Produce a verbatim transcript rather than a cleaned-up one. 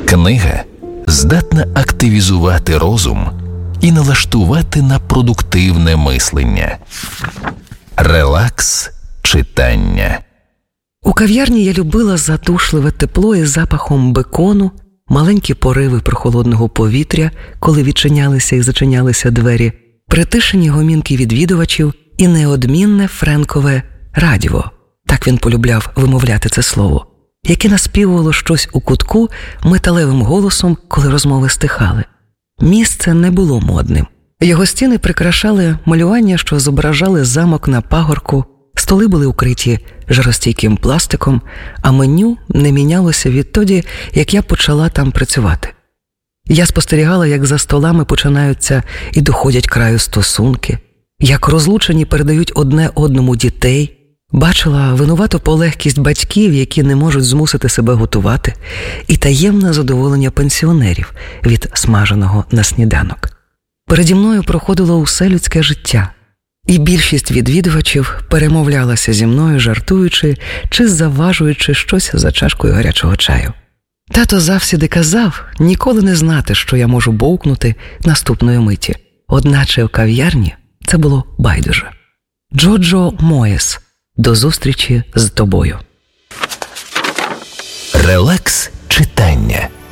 Книга здатна активізувати розум і налаштувати на продуктивне мислення. Релакс читання. У кав'ярні я любила задушливе тепло із запахом бекону, маленькі пориви прохолодного повітря, коли відчинялися і зачинялися двері, притишені гомінки відвідувачів і неодмінне френкове радіо, так він полюбляв вимовляти це слово, яке наспівувало щось у кутку металевим голосом, коли розмови стихали. Місце не було модним. Його стіни прикрашали малювання, що зображали замок на пагорку, столи були укриті жаростійким пластиком, а меню не мінялося відтоді, як я почала там працювати. Я спостерігала, як за столами починаються і доходять краю стосунки, як розлучені передають одне одному дітей, бачила винувату полегкість батьків, які не можуть змусити себе готувати, і таємне задоволення пенсіонерів від смаженого на сніданок. Переді мною проходило усе людське життя, і більшість відвідувачів перемовлялася зі мною, жартуючи чи заважуючи щось за чашкою гарячого чаю. Тато завсіди казав ніколи не знати, що я можу бовкнути наступної миті. Одначе у кав'ярні це було байдуже. Джоджо Моєс. До зустрічі з тобою. Релакс читання.